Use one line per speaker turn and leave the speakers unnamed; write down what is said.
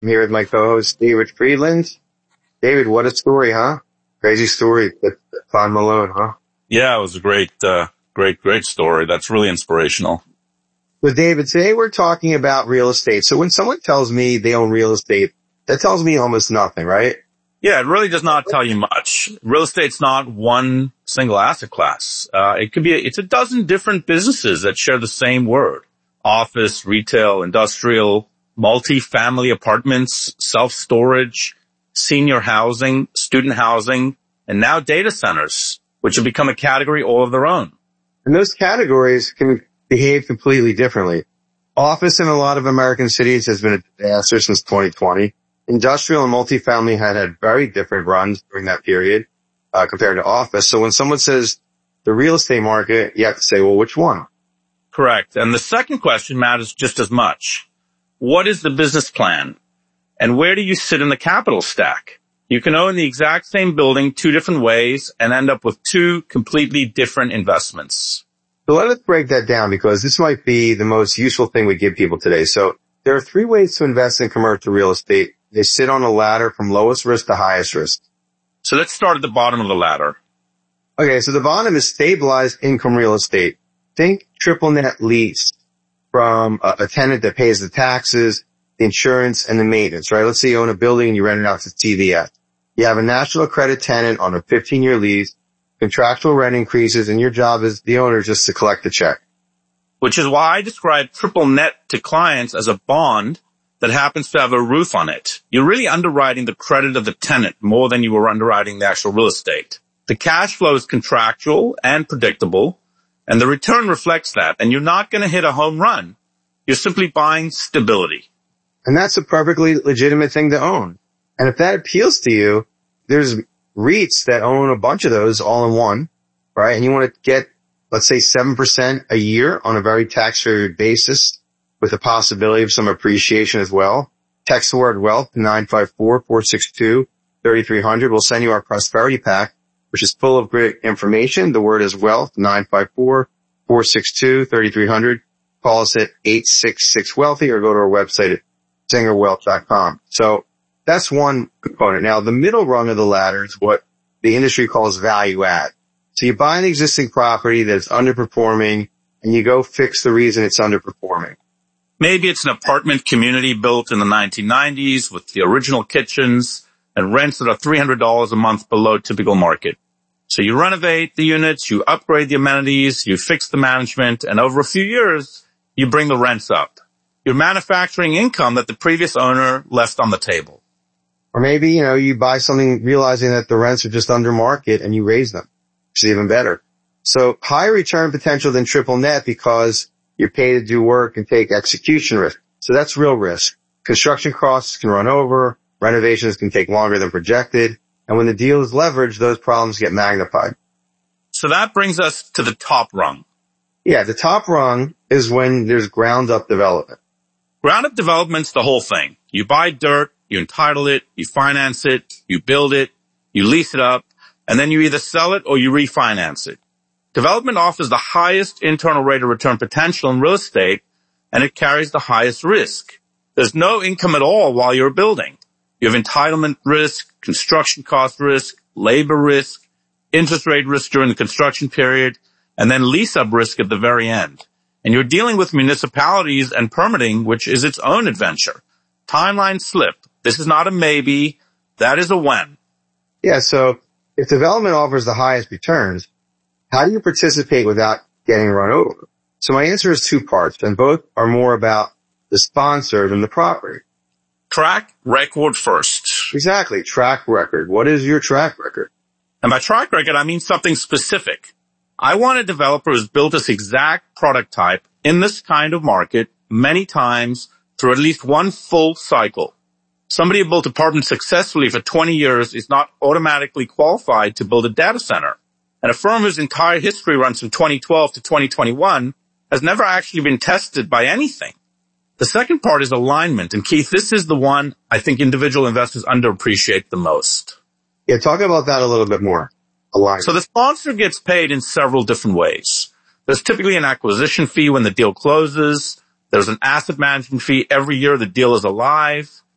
I'm here with my co-host, David Friedland. David, what a story, huh? Crazy story with Don Malone, huh?
Yeah, it was a great story. That's really inspirational.
So David, today we're talking about real estate. So when someone tells me they own real estate, that tells me almost nothing, right?
Yeah, it really does not tell you much. Real estate's not one single asset class. It's a dozen different businesses that share the same word. Office, retail, industrial, multi-family apartments, self-storage, senior housing, student housing, and now data centers, which have become a category all of their own.
And those categories can behave completely differently. Office in a lot of American cities has been a disaster since 2020. Industrial and multifamily had very different runs during that period compared to office. So when someone says the real estate market, you have to say, well, which one?
Correct. And the second question matters just as much. What is the business plan? And where do you sit in the capital stack? You can own the exact same building two different ways and end up with two completely different investments.
So let us break that down because this might be the most useful thing we give people today. So there are three ways to invest in commercial real estate. They sit on a ladder from lowest risk to highest risk.
So let's start at the bottom of the ladder.
Okay, so the bottom is stabilized income real estate. Think triple net lease from a tenant that pays the taxes, the insurance, and the maintenance, right? Let's say you own a building and you rent it out to TVS. You have a national credit tenant on a 15-year lease, contractual rent increases, and your job as the owner just to collect the check.
Which is why I describe triple net to clients as a bond that happens to have a roof on it. You're really underwriting the credit of the tenant more than you were underwriting the actual real estate. The cash flow is contractual and predictable, and the return reflects that. And you're not going to hit a home run. You're simply buying stability.
And that's a perfectly legitimate thing to own. And if that appeals to you, there's REITs that own a bunch of those all in one, right? And you want to get, let's say, 7% a year on a very tax-free basis, with the possibility of some appreciation as well. Text the word wealth to 954-462-3300. We'll send you our prosperity pack, which is full of great information. The word is wealth, 954-462-3300. Call us at 866-WEALTHY or go to our website at zingerwealth.com. So that's one component. Now, the middle rung of the ladder is what the industry calls value add. So you buy an existing property that's underperforming and you go fix the reason it's underperforming.
Maybe it's an apartment community built in the 1990s with the original kitchens and rents that are $300 a month below typical market. So you renovate the units, you upgrade the amenities, you fix the management, and over a few years, you bring the rents up. You're manufacturing income that the previous owner left on the table.
Or maybe, you buy something realizing that the rents are just under market and you raise them, which is even better. So higher return potential than triple net because you're paid to do work and take execution risk. So that's real risk. Construction costs can run over. Renovations can take longer than projected. And when the deal is leveraged, those problems get magnified.
So that brings us to the top rung.
Yeah, the top rung is when there's ground up development.
Ground up development's the whole thing. You buy dirt, you entitle it, you finance it, you build it, you lease it up, and then you either sell it or you refinance it. Development offers the highest internal rate of return potential in real estate, and it carries the highest risk. There's no income at all while you're building. You have entitlement risk, construction cost risk, labor risk, interest rate risk during the construction period, and then lease-up risk at the very end. And you're dealing with municipalities and permitting, which is its own adventure. Timeline slip. This is not a maybe. That is a when.
Yeah, so if development offers the highest returns, how do you participate without getting run over? So my answer is two parts, and both are more about the sponsor than the property.
Track record first.
Exactly. Track record. What is your track record?
And by track record, I mean something specific. I want a developer who's built this exact product type in this kind of market many times through at least one full cycle. Somebody who built apartments successfully for 20 years is not automatically qualified to build a data center. And a firm whose entire history runs from 2012 to 2021 has never actually been tested by anything. The second part is alignment. And Keith, this is the one I think individual investors underappreciate the most.
Yeah, talk about that a little bit more. Alignment.
So the sponsor gets paid in several different ways. There's typically an acquisition fee when the deal closes. There's an asset management fee every year the deal is alive.